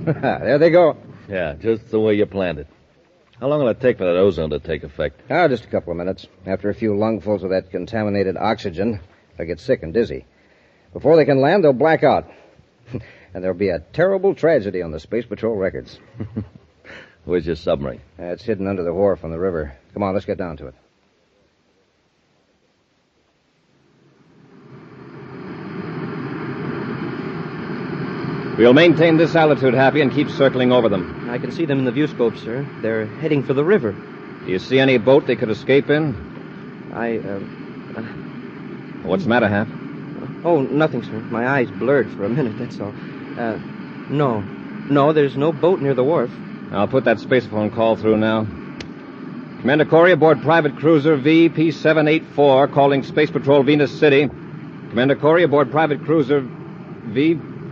There they go. Yeah, just the way you planned it. How long will it take for that ozone to take effect? Just a couple of minutes. After a few lungfuls of that contaminated oxygen, they'll get sick and dizzy. Before they can land, they'll black out. And there'll be a terrible tragedy on the Space Patrol records. Where's your submarine? It's hidden under the wharf on the river. Come on, let's get down to it. We'll maintain this altitude, Happy, and keep circling over them. I can see them in the viewscope, sir. They're heading for the river. Do you see any boat they could escape in? What's the matter, Hap? Oh, nothing, sir. My eyes blurred for a minute, that's all. No. No, there's no boat near the wharf. I'll put that spacephone call through now. Commander Corey aboard private cruiser VP-784, calling Space Patrol Venus City. Commander Corey aboard private cruiser V...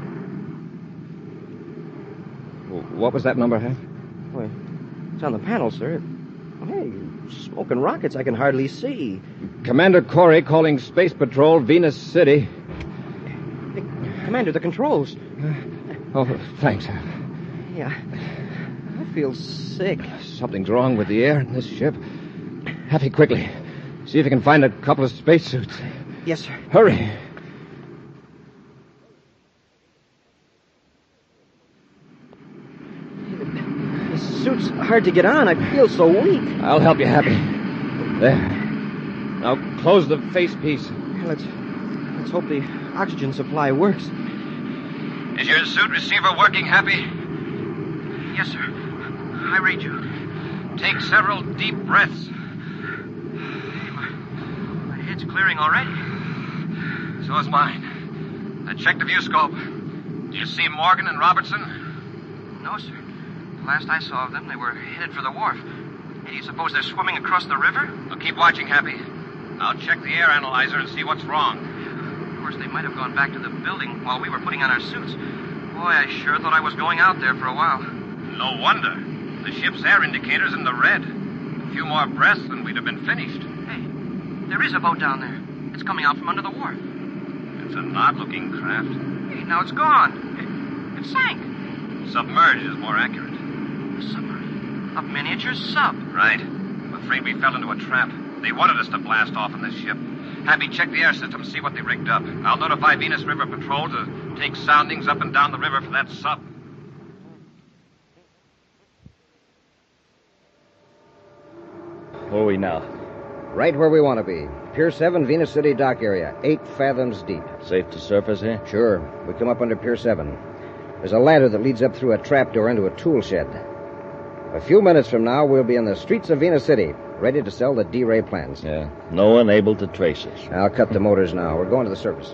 What was that number, Hap? Well, it's on the panel, sir. Hey, smoking rockets I can hardly see. Commander Corey calling Space Patrol Venus City. Hey, Commander, the controls. Oh, thanks, Hap. Yeah, I feel sick. Something's wrong with the air in this ship. Happy, quickly. See if you can find a couple of spacesuits. Yes, sir. Hurry. The suit's hard to get on. I feel so weak. I'll help you, Happy. There. Now close the facepiece. Let's hope the oxygen supply works. Is your suit receiver working, Happy? Yes, sir. I read you. Take several deep breaths. My head's clearing already. So is mine. Check the viewscope. Do you see Morgan and Robertson? No, sir. The last I saw of them, they were headed for the wharf. Do you suppose they're swimming across the river? Well, keep watching, Happy. I'll check the air analyzer and see what's wrong. Of course, they might have gone back to the building while we were putting on our suits. Boy, I sure thought I was going out there for a while. No wonder. The ship's air indicator's in the red. A few more breaths and we'd have been finished. Hey, there is a boat down there. It's coming out from under the wharf. It's an odd-looking craft. Hey, now it's gone. It sank. Submerged is more accurate. A submarine. A miniature sub. Right. I'm afraid we fell into a trap. They wanted us to blast off in this ship. Happy, check the air system, see what they rigged up. I'll notify Venus River Patrol to take soundings up and down the river for that sub. Where are we now? Right where we want to be. Pier 7, Venus City dock area, 8 fathoms deep. Safe to surface here? Sure. We come up under Pier 7. There's a ladder that leads up through a trapdoor into a tool shed. A few minutes from now, we'll be in the streets of Venus City, ready to sell the D-Ray plans. Yeah. No one able to trace us. I'll cut the motors now. We're going to the surface.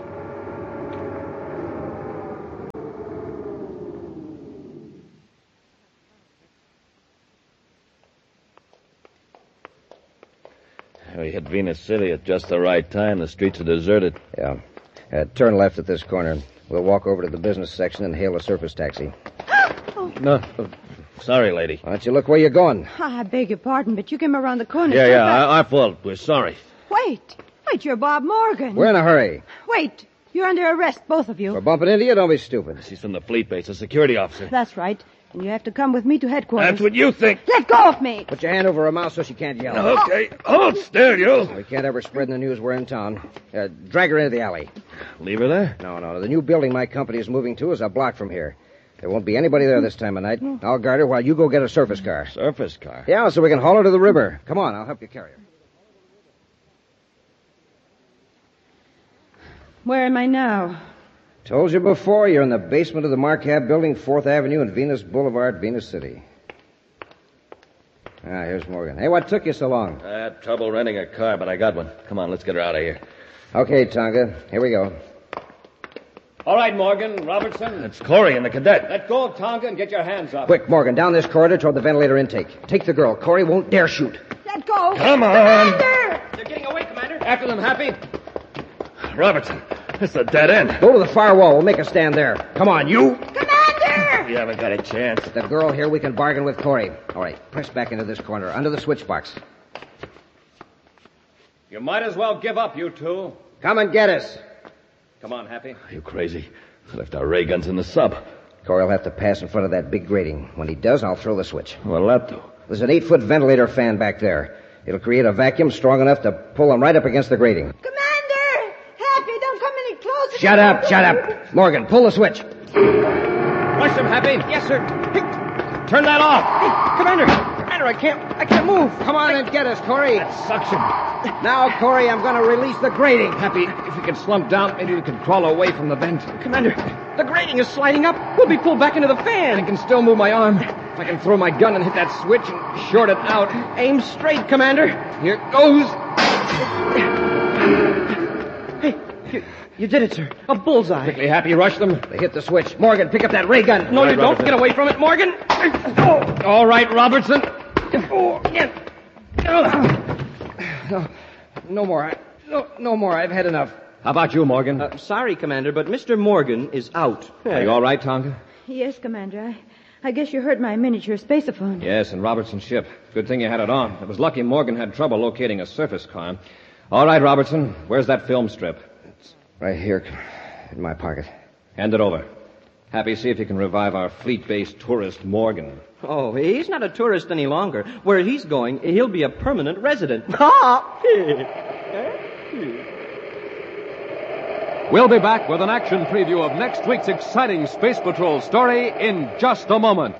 We hit Venus City at just the right time. The streets are deserted. Yeah. Turn left at this corner. We'll walk over to the business section and hail a surface taxi. No. Sorry, lady. Why don't you look where you're going? I beg your pardon, but you came around the corner. Yeah, our fault. We're sorry. Wait, you're Bob Morgan. We're in a hurry. Wait, you're under arrest, both of you. We're bumping into you? Don't be stupid. She's from the fleet base, a security officer. That's right. And you have to come with me to headquarters. That's what you think. Let go of me. Put your hand over her mouth so she can't yell. Okay. Hold still, you. We can't ever spread in the news we're in town. Drag her into the alley. Leave her there? No. The new building my company is moving to is a block from here. There won't be anybody there this time of night. I'll guard her while you go get a surface car. Surface car? Yeah, so we can haul her to the river. Come on, I'll help you carry her. Where am I now? Told you before, you're in the basement of the Marcab building, 4th Avenue and Venus Boulevard, Venus City. Here's Morgan. Hey, what took you so long? I had trouble renting a car, but I got one. Come on, let's get her out of here. Okay, Tonga. Here we go. All right, Morgan, Robertson. It's Corey and the cadet. Let go of Tonga and get your hands up. Quick, Morgan, down this corridor toward the ventilator intake. Take the girl. Corey won't dare shoot. Let go. Come on. Commander! They're getting away, Commander. After them, Happy. Robertson, it's a dead end. Go to the far wall. We'll make a stand there. Come on, you. Commander! We haven't got a chance. The girl here, we can bargain with Corey. All right, press back into this corner, under the switch box. You might as well give up, you two. Come and get us. Come on, Happy. Are you crazy? We left our ray guns in the sub. Corey will have to pass in front of that big grating. When he does, I'll throw the switch. What'll that do? There's an 8-foot ventilator fan back there. It'll create a vacuum strong enough to pull him right up against the grating. Commander! Happy, don't come any closer. Shut up! Morgan, pull the switch. Rush him, Happy. Yes, sir. Hey, Turn that off. Commander, I can't move. Come on and get us, Corey. Suction. Now, Corey, I'm going to release the grating. Happy, if you can slump down, maybe we can crawl away from the vent. Commander, the grating is sliding up. We'll be pulled back into the I fan. can still move my arm. If I can throw my gun and hit that switch and short it out. Aim straight, Commander. Here goes. Hey, you did it, sir. A bullseye. Quickly, Happy, rush them. They hit the switch. Morgan, pick up that ray gun. No, you don't. Robertson. Get away from it, Morgan. All right, Robertson. No more. No more. I've had enough. How about you, Morgan? Sorry, Commander, but Mr. Morgan is out. Are you all right, Tonka? Yes, Commander. I guess you heard my miniature spaceophone. Yes, and Robertson's ship. Good thing you had it on. It was lucky Morgan had trouble locating a surface car. All right, Robertson. Where's that film strip? Right here, in my pocket. Hand it over. Happy, see if you can revive our fleet-based tourist, Morgan. Oh, he's not a tourist any longer. Where he's going, he'll be a permanent resident. We'll be back with an action preview of next week's exciting Space Patrol story in just a moment.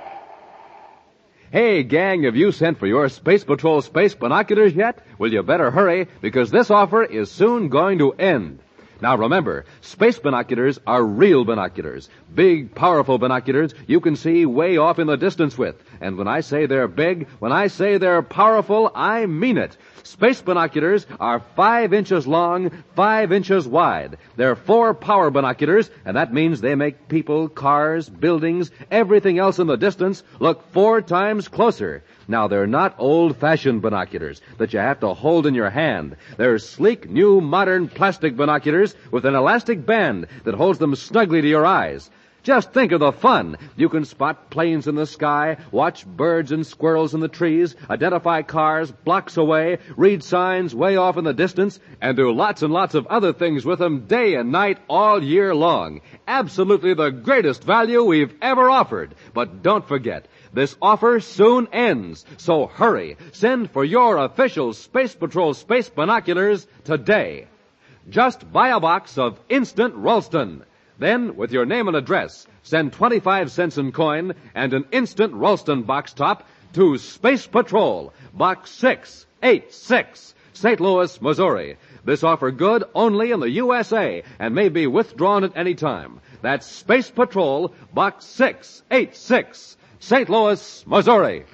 Hey, gang, have you sent for your Space Patrol space binoculars yet? Well, you better hurry, because this offer is soon going to end. Now remember, space binoculars are real binoculars. Big, powerful binoculars you can see way off in the distance with. And when I say they're big, when I say they're powerful, I mean it. Space binoculars are 5 inches long, 5 inches wide. They're 4 power binoculars, and that means they make people, cars, buildings, everything else in the distance look 4 times closer. Now, they're not old-fashioned binoculars that you have to hold in your hand. They're sleek, new, modern plastic binoculars with an elastic band that holds them snugly to your eyes. Just think of the fun. You can spot planes in the sky, watch birds and squirrels in the trees, identify cars blocks away, read signs way off in the distance, and do lots and lots of other things with them day and night all year long. Absolutely the greatest value we've ever offered. But don't forget, this offer soon ends, so hurry. Send for your official Space Patrol space binoculars today. Just buy a box of Instant Ralston. Then, with your name and address, send 25 cents in coin and an Instant Ralston box top to Space Patrol, Box 686, St. Louis, Missouri. This offer good only in the USA and may be withdrawn at any time. That's Space Patrol, Box 686, St. Louis, Missouri.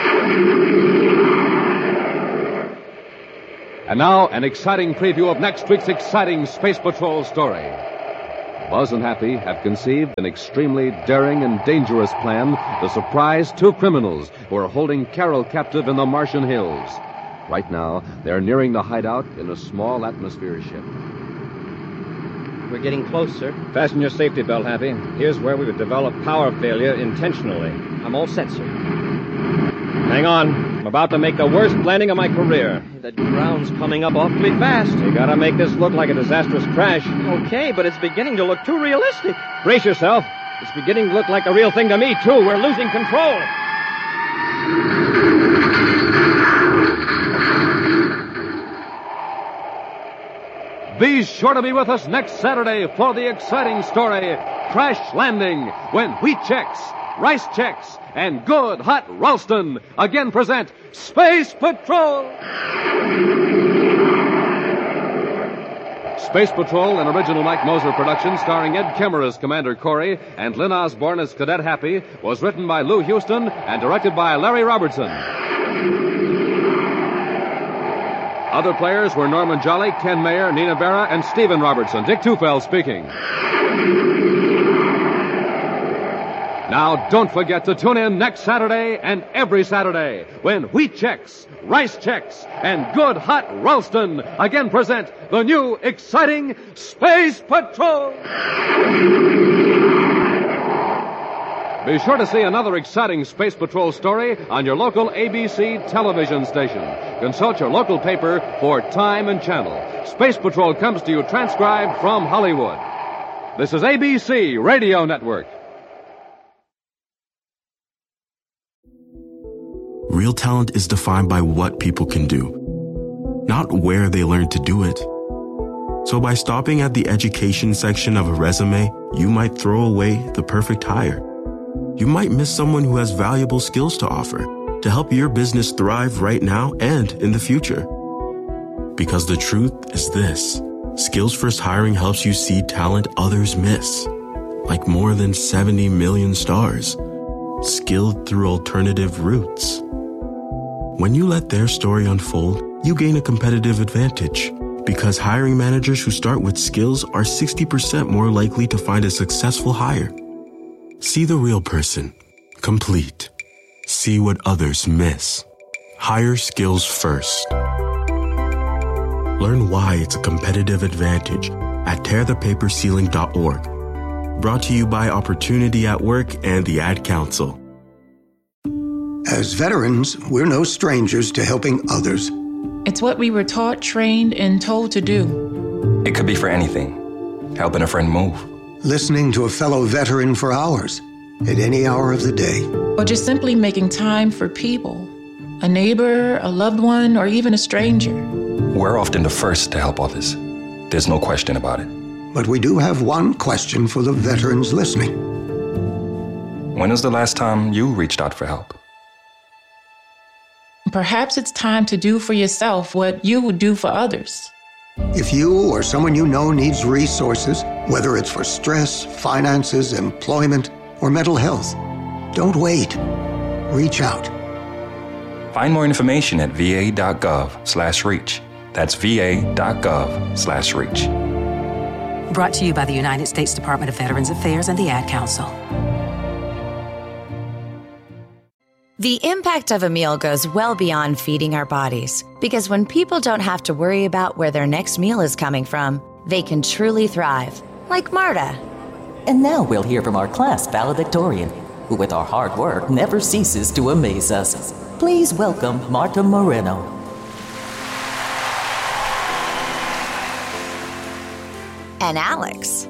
And now, an exciting preview of next week's exciting Space Patrol story. Buzz and Happy have conceived an extremely daring and dangerous plan to surprise 2 criminals who are holding Carol captive in the Martian hills. Right now, they're nearing the hideout in a small atmosphere ship. We're getting close, sir. Fasten your safety belt, Happy. Here's where we would develop power failure intentionally. I'm all set, sir. Hang on. I'm about to make the worst landing of my career. The ground's coming up awfully fast. You gotta make this look like a disastrous crash. Okay, but it's beginning to look too realistic. Brace yourself. It's beginning to look like a real thing to me, too. We're losing control. Be sure to be with us next Saturday for the exciting story, Crash Landing, when Wheat Chex, Rice Chex, and Good Hot Ralston again present Space Patrol! Space Patrol, an original Mike Moser production starring Ed Kemmer as Commander Corey and Lynn Osborne as Cadet Happy, was written by Lou Houston and directed by Larry Robertson. Other players were Norman Jolly, Ken Mayer, Nina Berra, and Stephen Robertson. Dick Tufeld speaking. Now, don't forget to tune in next Saturday and every Saturday when Wheat Chex, Rice Chex, and Good Hot Ralston again present the new, exciting Space Patrol! Be sure to see another exciting Space Patrol story on your local ABC television station. Consult your local paper for time and channel. Space Patrol comes to you transcribed from Hollywood. This is ABC Radio Network. Real talent is defined by what people can do, not where they learn to do it. So by stopping at the education section of a resume, you might throw away the perfect hire. You might miss someone who has valuable skills to offer to help your business thrive right now and in the future. Because the truth is this: Skills First Hiring helps you see talent others miss, like more than 70 million stars, skilled through alternative routes. When you let their story unfold, you gain a competitive advantage, because hiring managers who start with skills are 60% more likely to find a successful hire. See the real person, complete. See what others miss. Hire skills first. Learn why it's a competitive advantage at tearthepaperceiling.org. Brought to you by Opportunity at Work and the Ad Council. As veterans, we're no strangers to helping others. It's what we were taught, trained, and told to do. It could be for anything. Helping a friend move. Listening to a fellow veteran for hours, at any hour of the day. Or just simply making time for people. A neighbor, a loved one, or even a stranger. We're often the first to help others. There's no question about it. But we do have one question for the veterans listening. When was the last time you reached out for help? Perhaps it's time to do for yourself what you would do for others. If you or someone you know needs resources, whether it's for stress, finances, employment, or mental health, don't wait. Reach out. Find more information at va.gov/reach. That's va.gov/reach. Brought to you by the United States Department of Veterans Affairs and the Ad Council. The impact of a meal goes well beyond feeding our bodies, because when people don't have to worry about where their next meal is coming from, they can truly thrive, like Marta. And now we'll hear from our class valedictorian, who with our hard work never ceases to amaze us. Please welcome Marta Moreno. And Alex.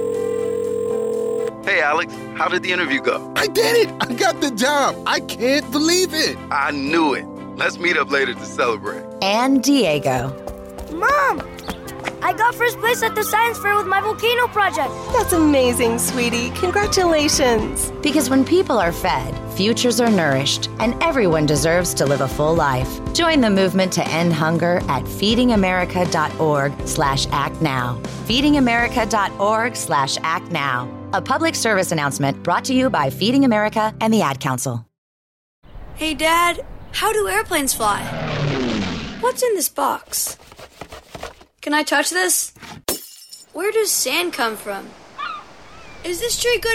Hey, Alex, how did the interview go? I did it! I got the job! I can't believe it! I knew it. Let's meet up later to celebrate. And Diego. Mom! I got first place at the science fair with my volcano project. That's amazing, sweetie. Congratulations. Because when people are fed, futures are nourished, and everyone deserves to live a full life. Join the movement to end hunger at feedingamerica.org/actnow. feedingamerica.org/actnow. A public service announcement brought to you by Feeding America and the Ad Council. Hey, Dad, how do airplanes fly? What's in this box? Can I touch this? Where does sand come from? Is this tree good